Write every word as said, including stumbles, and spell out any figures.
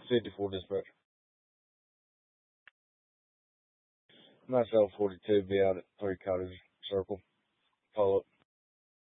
fifty-four dispatch. Myself forty-two, be out at Three Cottage Circle. Follow up.